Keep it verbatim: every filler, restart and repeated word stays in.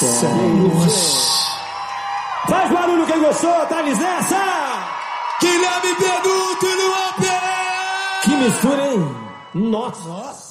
Faz barulho quem gostou, dá licença! Guilherme Benuto no A P! Que mistura, hein? Nossa! Nossa!